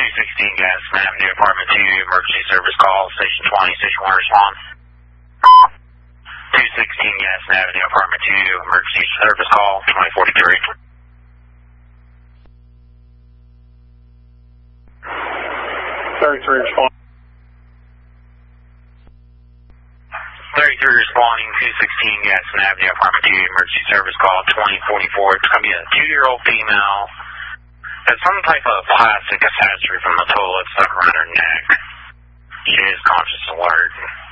216 Gaston Avenue, Apartment 2, emergency service call, Station 20, Station 1 response. 216 Gaston Avenue, Apartment 2, emergency service call, 2043. 33 responding. 33 responding, 216 Gaston Avenue, Apartment 2, emergency service call, 2044. It's going to be a 2-year-old female. Has some type of plastic accessory from the toilet stuck around her neck. She is conscious alert.